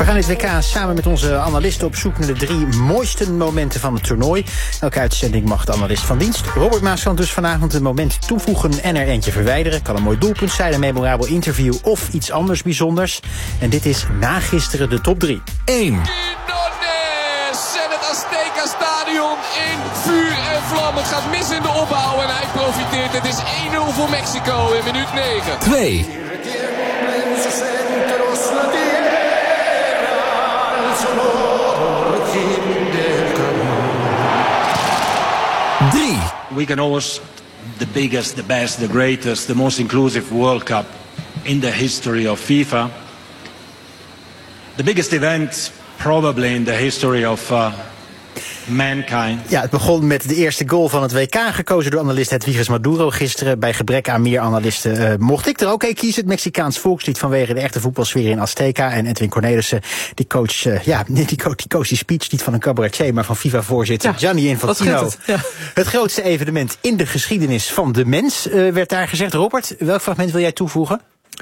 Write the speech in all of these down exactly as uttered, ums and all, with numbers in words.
gaan dit W K samen met onze analisten op zoek naar de drie mooiste momenten van het toernooi. Elke uitzending mag de analist van dienst, Robert Maas, kan dus vanavond een moment toevoegen en er eentje verwijderen. Kan een mooi doelpunt zijn, een memorabel interview of iets anders bijzonders. En dit is na gisteren de top drie. één. En het Azteca Stadion in vuur en vlam. Het gaat mis in de opbouw en hij profiteert. Het is één nul voor Mexico in minuut negen. twee. drie. We can host the biggest, the best, the greatest, the most inclusive World Cup in the history of FIFA. The biggest event probably in the history of uh, mankind. Ja, het begon met de eerste goal van het W K, gekozen door analist Hedwiges Maduro gisteren. Bij gebrek aan meer analisten uh, mocht ik er ook een kiezen. Het Mexicaans volkslied vanwege de echte voetbalsfeer in Azteca. En Edwin Cornelissen, die coach, uh, ja, die coach, die coach die speech niet van een cabaretier, maar van FIFA-voorzitter ja, Gianni Infantino. Het, ja. Het grootste evenement in de geschiedenis van de mens, uh, werd daar gezegd. Robert, welk fragment wil jij toevoegen?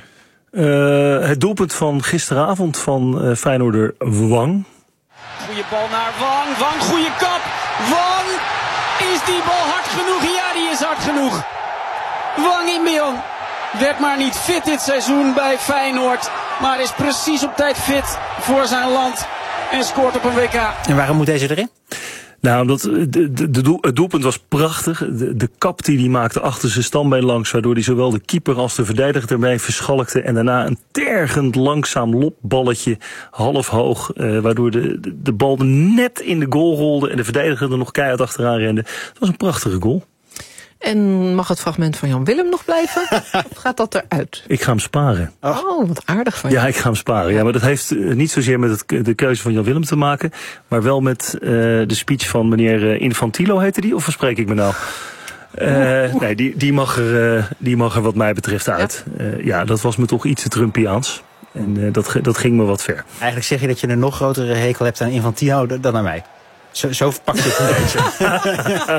Uh, het doelpunt van gisteravond van uh, Feyenoorder Wang. Goeie bal naar Wang. Wang, goeie kap. Wang, is die bal hard genoeg? Ja, die is hard genoeg. Wang Inbeon werd maar niet fit dit seizoen bij Feyenoord, maar is precies op tijd fit voor zijn land en scoort op een W K. En waarom moet deze erin? Nou, omdat de, de, de doel, het doelpunt was prachtig. De, de kap die hij maakte achter zijn stambeen langs, waardoor hij zowel de keeper als de verdediger ermee verschalkte. En daarna een tergend langzaam lopballetje, half hoog, uh, waardoor de, de, de bal net in de goal rolde en de verdediger er nog keihard achteraan rende. Het was een prachtige goal. En mag het fragment van Jan Willem nog blijven? Of gaat dat eruit? Ik ga hem sparen. Oh, oh wat aardig van je. Ja, ik ga hem sparen. Ja, maar dat heeft uh, niet zozeer met het, de keuze van Jan Willem te maken, maar wel met uh, de speech van meneer uh, Infantilo, heette die? Of verspreek ik me nou? Uh, nee, die, die, mag er, uh, die mag er wat mij betreft uit. Ja, uh, ja dat was me toch iets te Trumpiaans. En uh, dat, dat ging me wat ver. Eigenlijk zeg je dat je een nog grotere hekel hebt aan Infantino dan aan mij. Zo, zo pak je het een beetje.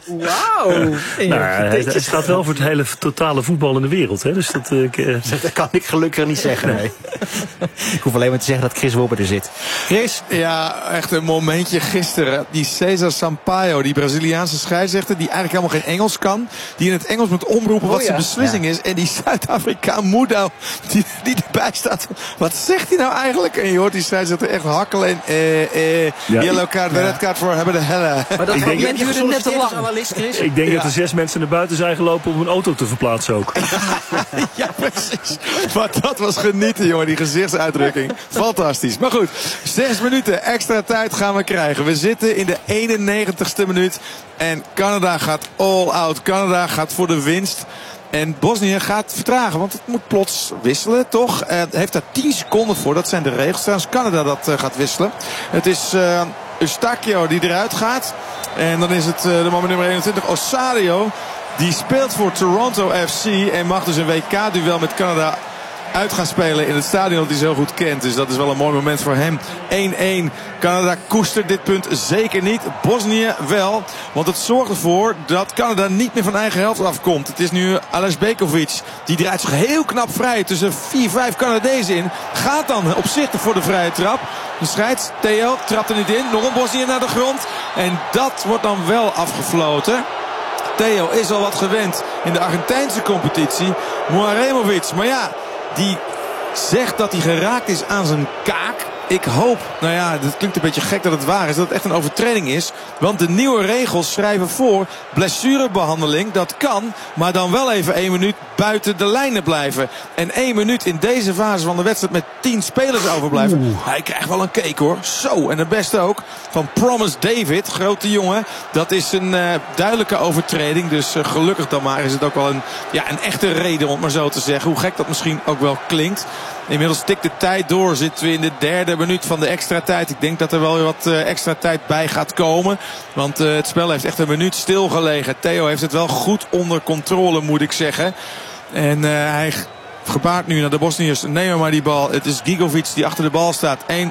Wauw. Nou, hij, hij staat wel voor het hele totale voetbal in de wereld. Hè? Dus dat, uh, dat kan ik gelukkig niet zeggen. Nee. Ik hoef alleen maar te zeggen dat Chris Wobber er zit. Chris? Ja, echt een momentje gisteren. Die Cesar Sampaio, die Braziliaanse scheidsrechter, die eigenlijk helemaal geen Engels kan. Die in het Engels moet omroepen wat oh, ja. zijn beslissing ja. is. En die Zuid-Afrikaan Mudo, die, die erbij staat. Wat zegt hij nou eigenlijk? En je hoort die scheidsrechter echt hakkelen. En eh, eh, ja. yellow card, ja. red card voor hebben de helle. Maar dat moment duurde net te lang. Ik denk ja. dat er zes mensen naar buiten zijn gelopen om een auto te verplaatsen ook. Ja, precies. Maar dat was genieten, jongen. Die gezichtsuitdrukking. Fantastisch. Maar goed, zes minuten extra tijd gaan we krijgen. We zitten in de eenennegentigste minuut. En Canada gaat all out. Canada gaat voor de winst. En Bosnië gaat vertragen, want het moet plots wisselen, toch? Uh, heeft daar tien seconden voor, dat zijn de regels. Trouwens, Canada dat uh, gaat wisselen. Het is uh, Eustachio die eruit gaat. En dan is het uh, de man nummer eenentwintig, Osario. Die speelt voor Toronto F C en mag dus een W K-duel met Canada uit gaan spelen in het stadion dat hij zo goed kent. Dus dat is wel een mooi moment voor hem. één-één. Canada koestert dit punt zeker niet. Bosnië wel. Want het zorgt ervoor dat Canada niet meer van eigen helft afkomt. Het is nu Ales Bekovic. Die draait zich heel knap vrij tussen vier, vijf Canadezen in. Gaat dan opzichtig voor de vrije trap. De scheids, Theo, trapt er niet in. Nog een Bosnië naar de grond. En dat wordt dan wel afgefloten. Theo is al wat gewend in de Argentijnse competitie. Muaremovic. Maar ja, die zegt dat hij geraakt is aan zijn kaak. Ik hoop, nou ja, het klinkt een beetje gek dat het waar is, dat het echt een overtreding is. Want de nieuwe regels schrijven voor blessurebehandeling. Dat kan, maar dan wel even één minuut buiten de lijnen blijven. En één minuut in deze fase van de wedstrijd met tien spelers overblijven. Oeh. Hij krijgt wel een cake hoor. Zo, en de beste ook van Promise David, grote jongen. Dat is een uh, duidelijke overtreding. Dus uh, gelukkig dan maar is het ook wel een, ja, een echte reden om het maar zo te zeggen. Hoe gek dat misschien ook wel klinkt. Inmiddels tikt de tijd door. Zitten we in de derde minuut van de extra tijd. Ik denk dat er wel weer wat uh, extra tijd bij gaat komen. Want uh, het spel heeft echt een minuut stilgelegen. Theo heeft het wel goed onder controle, moet ik zeggen. En uh, hij gebaart nu naar de Bosniërs. Neem maar die bal. Het is Gigovic die achter de bal staat. Eén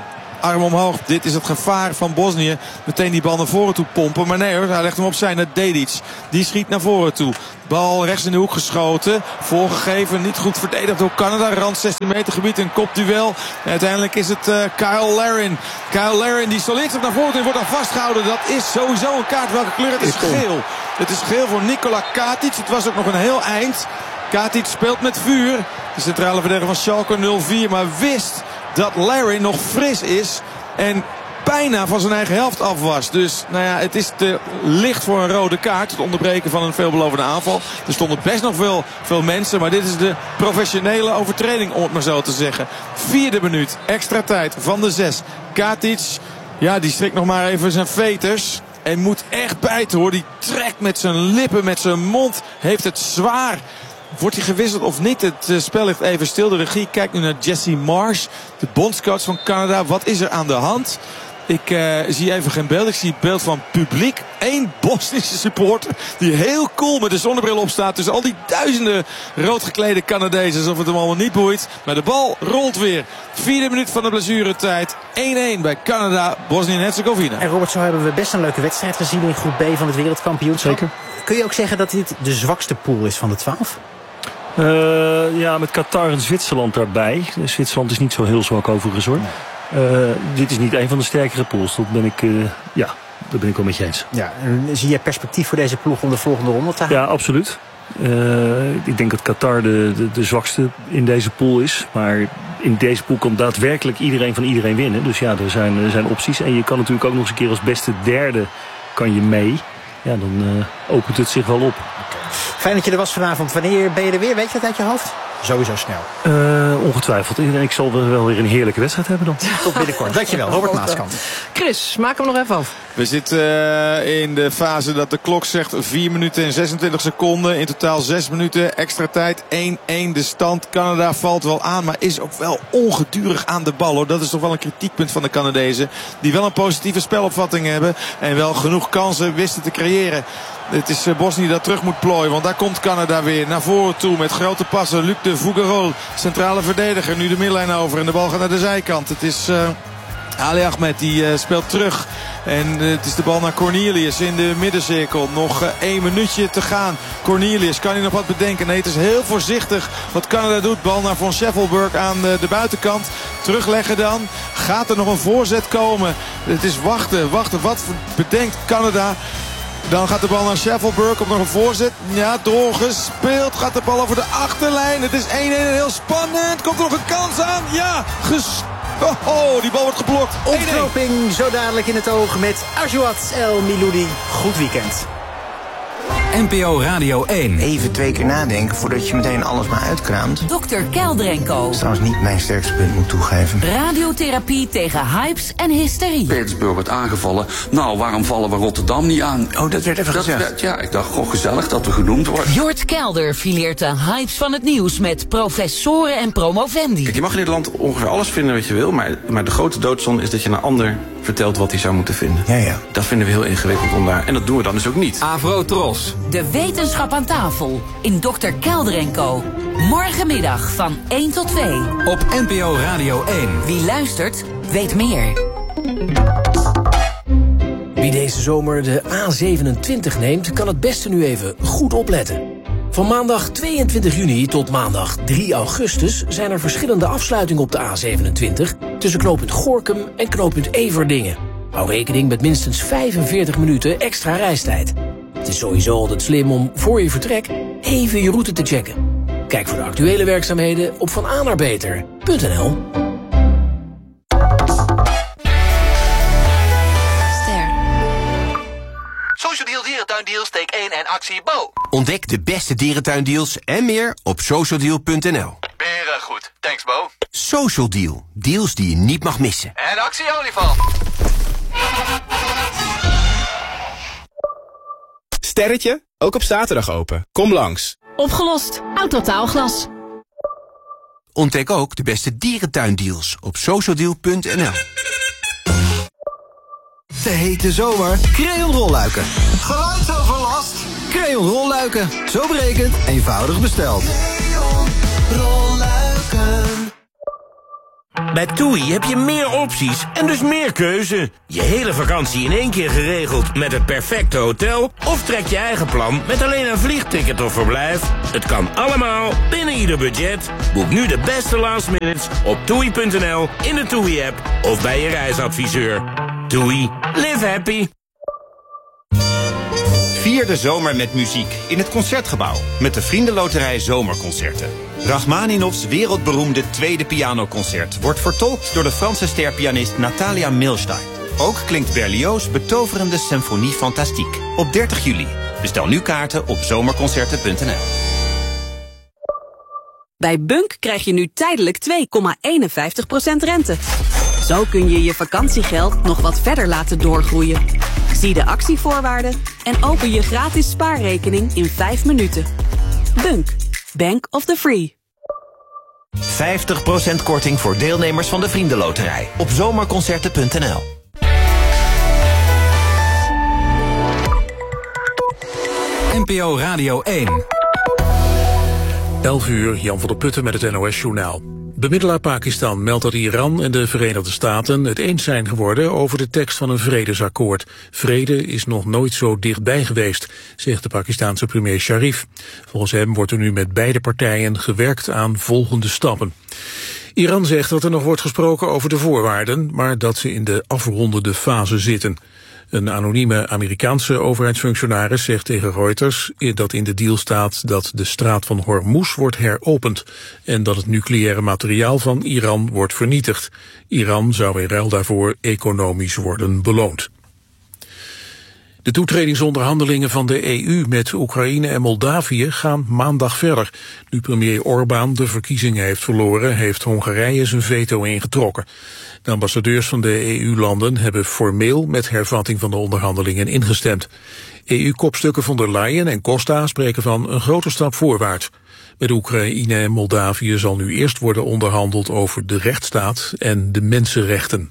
arm omhoog. Dit is het gevaar van Bosnië. Meteen die bal naar voren toe pompen. Maar nee hoor, hij legt hem opzij naar Dedic. Die schiet naar voren toe. Bal rechts in de hoek geschoten. Voorgegeven, niet goed verdedigd door Canada. Rand zestien meter gebied, een kopduel. En uiteindelijk is het uh, Kyle Larin. Kyle Larin die stoliert zich naar voren en wordt dan vastgehouden. Dat is sowieso een kaart. Welke kleur? Het is geel. Het is geel voor Nikola Katic. Het was ook nog een heel eind. Katic speelt met vuur. De centrale verdediger van Schalke nul vier. Maar wist dat Larin nog fris is. En bijna van zijn eigen helft af was. Dus nou ja, het is te licht voor een rode kaart. Het onderbreken van een veelbelovende aanval. Er stonden best nog veel, veel mensen. Maar dit is de professionele overtreding, om het maar zo te zeggen. Vierde minuut, extra tijd van de zes. Katic, ja, die strikt nog maar even zijn veters. En moet echt bijten hoor. Die trekt met zijn lippen, met zijn mond. Heeft het zwaar. Wordt hij gewisseld of niet? Het uh, spel ligt even stil. De regie kijkt nu naar Jesse Marsh, de bondscoach van Canada. Wat is er aan de hand? Ik uh, zie even geen beeld. Ik zie het beeld van publiek. Eén Bosnische supporter die heel cool met de zonnebril op staat. Tussen al die duizenden roodgeklede Canadezen. Alsof het hem allemaal niet boeit. Maar de bal rolt weer. Vierde minuut van de blessuretijd. één-één bij Canada, Bosnië en Herzegovina. En Robert, zo hebben we best een leuke wedstrijd gezien in groep B van het wereldkampioenschap. Zeker. Kun je ook zeggen dat dit de zwakste pool is van de twaalf? Uh, ja, met Qatar en Zwitserland daarbij. Zwitserland is niet zo heel zwak overigens hoor. Uh, dit is niet een van de sterkere pools. Dat ben ik, uh, ja, dat ben ik wel met je eens. Ja, zie je perspectief voor deze ploeg om de volgende ronde te halen? Ja, absoluut. Uh, ik denk dat Qatar de, de, de zwakste in deze pool is. Maar in deze pool kan daadwerkelijk iedereen van iedereen winnen. Dus ja, er zijn, er zijn opties. En je kan natuurlijk ook nog eens een keer als beste derde kan je mee. Ja, dan uh, opent het zich wel op. Fijn dat je er was vanavond. Wanneer ben je er weer? Weet je dat uit je hoofd? Sowieso snel. Uh, ongetwijfeld. Ik zal wel weer een heerlijke wedstrijd hebben dan. Tot binnenkort. Dankjewel, Robert Maaskant. Chris, maak hem nog even af. We zitten uh, in de fase dat de klok zegt vier minuten en zesentwintig seconden. In totaal zes minuten extra tijd. één-één de stand. Canada valt wel aan, maar is ook wel ongedurig aan de bal. Hoor. Dat is toch wel een kritiekpunt van de Canadezen. Die wel een positieve spelopvatting hebben. En wel genoeg kansen wisten te creëren. Het is Bosnië dat terug moet plooien. Want daar komt Canada weer naar voren toe. Met grote passen. Luc de Fougerolles, centrale verdediger. Nu de middenlijn over. En de bal gaat naar de zijkant. Het is uh, Ali Ahmed die uh, speelt terug. En uh, het is de bal naar Cornelius in de middencirkel. Nog uh, één minuutje te gaan. Cornelius, kan hij nog wat bedenken? Nee, het is heel voorzichtig wat Canada doet. Bal naar Von Scheffelberg aan de, de buitenkant. Terugleggen dan. Gaat er nog een voorzet komen? Het is wachten, wachten. Wat bedenkt Canada? Dan gaat de bal naar Scheffelberg op nog een voorzet. Ja, doorgespeeld. Gaat de bal over de achterlijn. Het is één-één. Heel spannend. Komt er nog een kans aan? Ja, ges... Oh, oh, die bal wordt geblokt. Ontknoping zo dadelijk in het oog met Ajouat El Miloudi. Goed weekend. N P O Radio één. Even twee keer nadenken voordat je meteen alles maar uitkraamt. dokter Kelder en Co. Dat is trouwens niet mijn sterkste punt, moet toegeven. Radiotherapie tegen hypes en hysterie. Petersburg werd aangevallen. Nou, waarom vallen we Rotterdam niet aan? Oh, dat werd even dat gezegd. Werd, ja, ik dacht, goh, gezellig dat we genoemd worden. Jort Kelder fileert de hypes van het nieuws met professoren en promovendi. Kijk, je mag in dit land ongeveer alles vinden wat je wil, maar, maar de grote doodzonde is dat je een ander vertelt wat hij zou moeten vinden. Ja, ja. Dat vinden we heel ingewikkeld om daar. En dat doen we dan dus ook niet. Avro Tros. De wetenschap aan tafel in dokter Kelder en Co. Morgenmiddag van één tot twee. Op N P O Radio één. Wie luistert, weet meer. Wie deze zomer de A zevenentwintig neemt, kan het beste nu even goed opletten. Van maandag tweeëntwintig juni tot maandag drie augustus zijn er verschillende afsluitingen op de A zevenentwintig tussen knooppunt Gorinchem en knooppunt Everdingen. Hou rekening met minstens vijfenveertig minuten extra reistijd. Het is sowieso altijd slim om voor je vertrek even je route te checken. Kijk voor de actuele werkzaamheden op van A naar beter punt n l. Social Deal Dierentuindeals, steek één en actie Bo. Ontdek de beste dierentuindeals en meer op socialdeal punt n l. Beren goed, thanks Bo. Social Deal, deals die je niet mag missen. En actie olifant. Sterretje, ook op zaterdag open. Kom langs. Opgelost, Autotaalglas. Ontdek ook de beste dierentuindeals op socialdeal punt n l. De hete zomer, Creon rolluiken. Geluidsoverlast? Creon rolluiken. Zo berekend, eenvoudig besteld. Creon rolluiken. Bij TUI heb je meer opties en dus meer keuze. Je hele vakantie in één keer geregeld met het perfecte hotel... of trek je eigen plan met alleen een vliegticket of verblijf. Het kan allemaal binnen ieder budget. Boek nu de beste last minutes op toei punt n l, in de TUI-app of bij je reisadviseur. TUI. Live happy. Vier de zomer met muziek in het Concertgebouw met de Vriendenloterij Zomerconcerten. Rachmaninovs wereldberoemde tweede pianoconcert wordt vertolkt door de Franse sterpianist Natalia Milstein. Ook klinkt Berlioz' betoverende Symphonie Fantastique op dertig juli. Bestel nu kaarten op zomerconcerten punt n l. Bij Bunk krijg je nu tijdelijk twee komma eenenvijftig procent rente. Zo kun je je vakantiegeld nog wat verder laten doorgroeien. Zie de actievoorwaarden en open je gratis spaarrekening in vijf minuten. Bunk. Bank of the Free. vijftig procent korting voor deelnemers van de Vriendenloterij op zomerconcerten punt n l. N P O Radio één. elf uur, Jan van der Putten met het N O S-journaal. Bemiddelaar Pakistan meldt dat Iran en de Verenigde Staten het eens zijn geworden over de tekst van een vredesakkoord. Vrede is nog nooit zo dichtbij geweest, zegt de Pakistanse premier Sharif. Volgens hem wordt er nu met beide partijen gewerkt aan volgende stappen. Iran zegt dat er nog wordt gesproken over de voorwaarden, maar dat ze in de afrondende fase zitten. Een anonieme Amerikaanse overheidsfunctionaris zegt tegen Reuters dat in de deal staat dat de straat van Hormuz wordt heropend en dat het nucleaire materiaal van Iran wordt vernietigd. Iran zou in ruil daarvoor economisch worden beloond. De toetredingsonderhandelingen van de E U met Oekraïne en Moldavië gaan maandag verder. Nu premier Orbán de verkiezingen heeft verloren, heeft Hongarije zijn veto ingetrokken. De ambassadeurs van de E U-landen hebben formeel met hervatting van de onderhandelingen ingestemd. E U-kopstukken von der Leyen en Costa spreken van een grote stap voorwaarts. Met Oekraïne en Moldavië zal nu eerst worden onderhandeld over de rechtsstaat en de mensenrechten.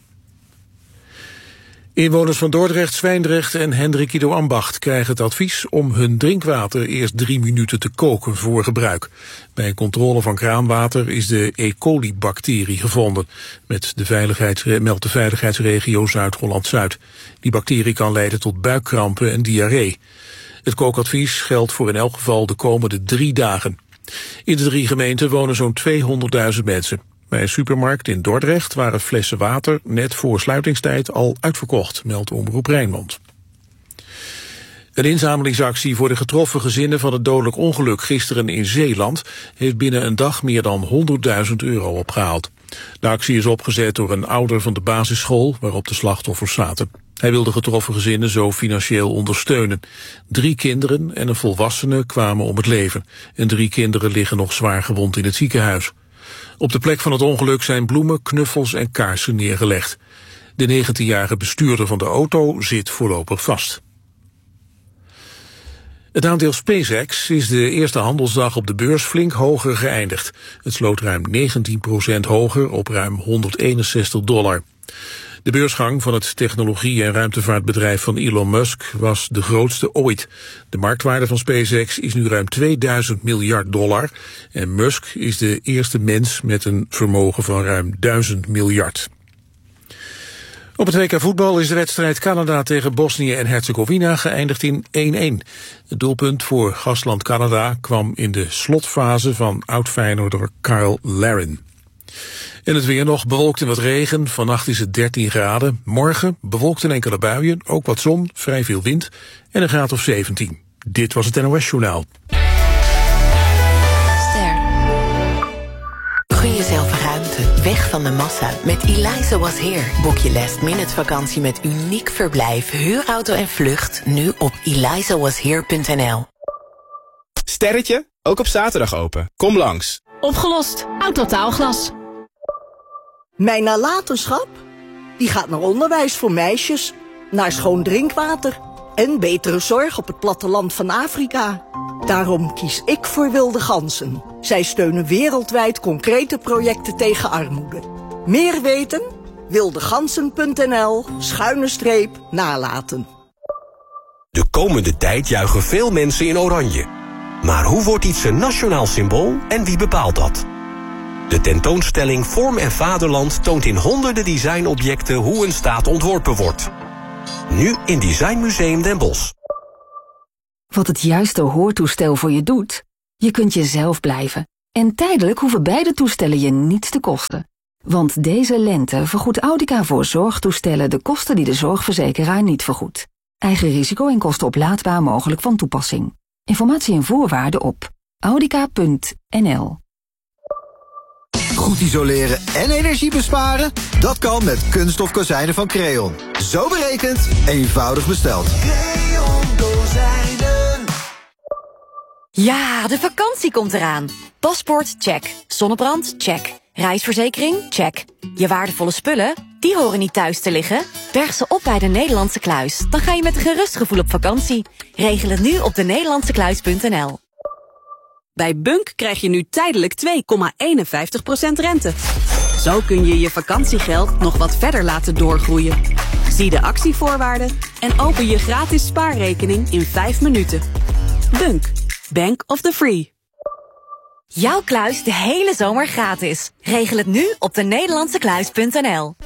Inwoners van Dordrecht, Zwijndrecht en Hendrik Ido Ambacht krijgen het advies om hun drinkwater eerst drie minuten te koken voor gebruik. Bij een controle van kraanwater is de E. coli-bacterie gevonden, met de veiligheids, meldt de veiligheidsregio Zuid-Holland-Zuid. Die bacterie kan leiden tot buikkrampen en diarree. Het kookadvies geldt voor in elk geval de komende drie dagen. In de drie gemeenten wonen zo'n tweehonderdduizend mensen. Bij een supermarkt in Dordrecht waren flessen water net voor sluitingstijd al uitverkocht, meldt Omroep Rijnmond. Een inzamelingsactie voor de getroffen gezinnen van het dodelijk ongeluk gisteren in Zeeland heeft binnen een dag meer dan honderdduizend euro opgehaald. De actie is opgezet door een ouder van de basisschool waarop de slachtoffers zaten. Hij wil de getroffen gezinnen zo financieel ondersteunen. Drie kinderen en een volwassene kwamen om het leven. En drie kinderen liggen nog zwaar gewond in het ziekenhuis. Op de plek van het ongeluk zijn bloemen, knuffels en kaarsen neergelegd. De negentienjarige bestuurder van de auto zit voorlopig vast. Het aandeel SpaceX is de eerste handelsdag op de beurs flink hoger geëindigd. Het sloot ruim negentien procent hoger op ruim honderdeenenzestig dollar. De beursgang van het technologie- en ruimtevaartbedrijf van Elon Musk was de grootste ooit. De marktwaarde van SpaceX is nu ruim tweeduizend miljard dollar. En Musk is de eerste mens met een vermogen van ruim duizend miljard. Op het W K voetbal is de wedstrijd Canada tegen Bosnië en Herzegovina geëindigd in één-één. Het doelpunt voor gastland Canada kwam in de slotfase van oud-Feyenoorder Kyle Larin. En het weer nog bewolkt en wat regen. Vannacht is het dertien graden. Morgen bewolkt en enkele buien, ook wat zon, vrij veel wind en een graad of zeventien. Dit was het N O S-journaal. Ster. Gun jezelf ruimte, weg van de massa. Met Eliza Was Here boek je last minute vakantie met uniek verblijf, huurauto en vlucht nu op eliza was here punt n l. Sterretje, ook op zaterdag open. Kom langs. Opgelost. Autotaalglas. Mijn nalatenschap? Die gaat naar onderwijs voor meisjes, naar schoon drinkwater en betere zorg op het platteland van Afrika. Daarom kies ik voor Wilde Ganzen. Zij steunen wereldwijd concrete projecten tegen armoede. Meer weten? wildegansen punt n l schuine streep nalaten. De komende tijd juichen veel mensen in oranje. Maar hoe wordt iets een nationaal symbool en wie bepaalt dat? De tentoonstelling Vorm en Vaderland toont in honderden designobjecten hoe een staat ontworpen wordt. Nu in Designmuseum Den Bosch. Wat het juiste hoortoestel voor je doet? Je kunt jezelf blijven. En tijdelijk hoeven beide toestellen je niets te kosten. Want deze lente vergoedt Audica voor zorgtoestellen de kosten die de zorgverzekeraar niet vergoedt. Eigen risico en kosten oplaadbaar mogelijk van toepassing. Informatie en voorwaarden op audica punt n l. Goed isoleren en energie besparen? Dat kan met kunststof kozijnen van Creon. Zo berekend, eenvoudig besteld. Creon kozijnen. Ja, de vakantie komt eraan. Paspoort, check. Zonnebrand, check. Reisverzekering, check. Je waardevolle spullen, die horen niet thuis te liggen. Berg ze op bij de Nederlandse Kluis. Dan ga je met een gerust gevoel op vakantie. Regel het nu op de nederlandse kluis punt n l. Bij Bunk krijg je nu tijdelijk twee komma eenenvijftig procent rente. Zo kun je je vakantiegeld nog wat verder laten doorgroeien. Zie de actievoorwaarden en open je gratis spaarrekening in vijf minuten. Bunk, Bank of the Free. Jouw kluis de hele zomer gratis. Regel het nu op de nederlandse kluis punt n l.